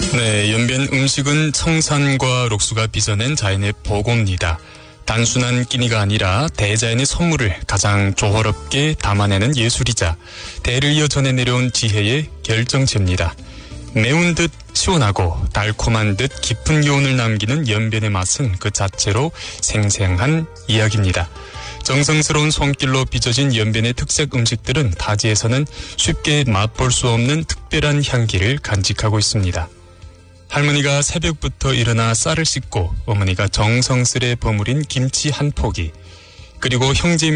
네, 연변 음식은 청산과 록수가 빚어낸 자연의 보고입니다. 단순한 끼니가 아니라 대자연의 선물을 가장 조화롭게 담아내는 예술이자 대를 이어 전해 내려온 지혜의 결정체입니다. 매운 듯 시원하고 달콤한 듯 깊은 교훈을 남기는 연변의 맛은 그 자체로 생생한 이야기입니다. 정성스러운 손길로 빚어진 연변의 특색 음식들은 타지에서는 쉽게 맛볼 수 없는 특별한 향기를 간직하고 있습니다. 할머니가 새벽부터 일어나 쌀을 씻고 어머니가 정성스레 버무린 김치 한 포기, 그리고 형제